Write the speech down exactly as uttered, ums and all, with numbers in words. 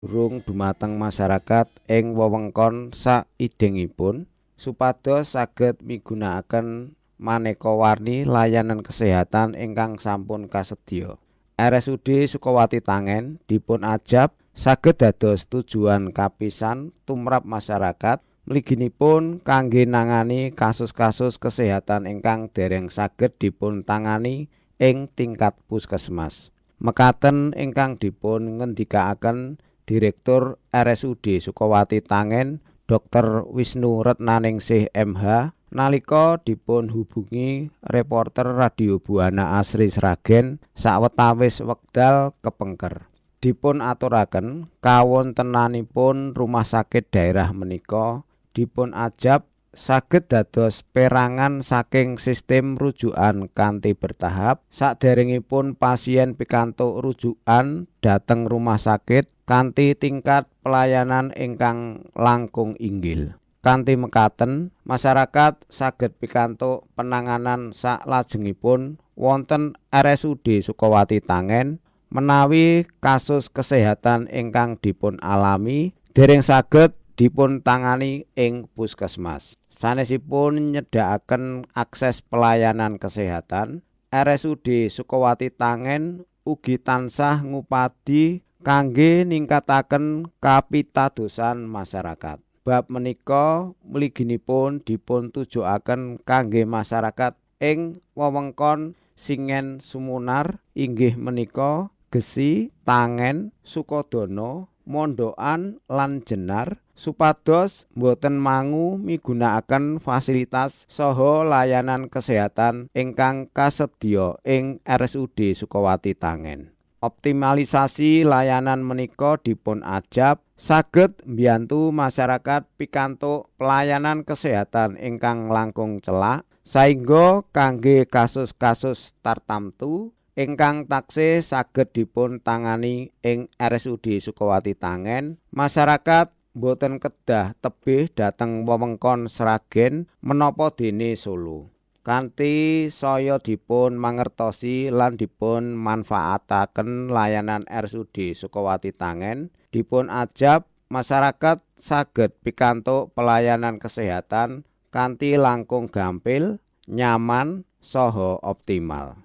durung dumateng masyarakat ing wewengkon saidengipun supados saged migunakaken maneka warni layanan kesehatan ingkang sampun kasedya. R S U D Sukawati Tangen dipun ajab saged dados tujuan kapisan tumrap masyarakat mliginipun kangge nangani kasus-kasus kesehatan ingkang dereng saged dipun tangani ing tingkat puskesmas. Mekaten ingkang dipun ngendikaaken Direktur R S U D Sukawati Tangen Dokter Wisnu Retnaningsih M H nalika dipun hubungi reporter Radio Buana Asri Sragen sawetawis wekdal kepengker. Dipun aturaken kawontenanipun rumah sakit daerah menika dipun ajab saged dados perangan saking sistem rujukan kanthi bertahap saderengipun pasien pikantuk rujukan dhateng rumah sakit kanthi tingkat pelayanan ingkang langkung inggil. Kanthi mekaten masyarakat saged pikantuk penanganan saklajengipun wonten R S U D Sukawati Tangen menawi kasus kesehatan ingkang dipun alami dereng saged dipun tangani ing puskesmas. Sanesipun nyedakaken akses pelayanan kesehatan, R S U D Sukawati Tangen ugi tansah ngupadi kangge ningkataken kapitadosan masyarakat. Bab menika mliginipun dipun tujuaken kangge masyarakat ing wewengkon Singen Sumunar inggih menika Gesi, Tangen, Sukodono, Mondokan lan Jenar supados boten mangu migunakaken fasilitas saha layanan kesehatan ingkang kasedya ing R S U D Sukawati Tangen. Optimalisasi layanan menika dipun ajab saged mbiyantu masyarakat pikantuk pelayanan kesehatan ingkang langkung celak saengga kangge kasus-kasus tartamtu ingkang taksih saged dipun tangani ing R S U D Sukawati Tangen, masyarakat boten kedah tebih dhateng wewengkon Sragen menapa dene Solo. Kanthi saya dipun mangertosi lan dipun manfaataken layanan R S U D Sukawati Tangen, dipun ajab masyarakat saged pikantuk pelayanan kesehatan kanthi langkung gampil, nyaman, saha optimal.